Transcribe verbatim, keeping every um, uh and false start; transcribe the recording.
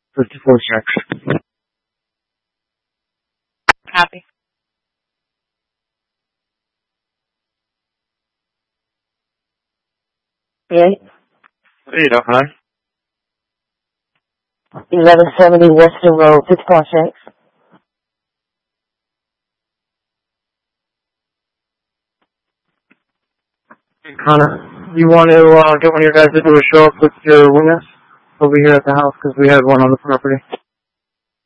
fifty-four checks. Copy. Right? Eight oh nine. eleven seventy Western Road, fifty-four checks. Hey, Connor, you want to uh, get one of your guys to do a show up with your witness over here at the house because we had one on the property.